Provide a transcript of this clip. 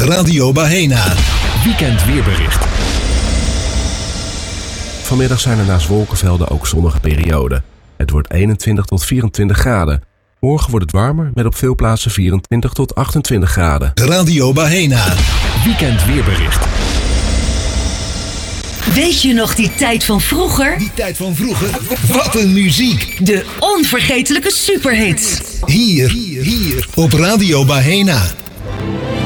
Radio Bahena. Weekend weerbericht. Vanmiddag zijn er naast wolkenvelden ook zonnige perioden. Het wordt 21 tot 24 graden. Morgen wordt het warmer met op veel plaatsen 24 tot 28 graden. Radio Bahena. Weekend weerbericht. Weet je nog die tijd van vroeger? Die tijd van vroeger? Wat een muziek! De onvergetelijke superhits. Hier op Radio Bahena.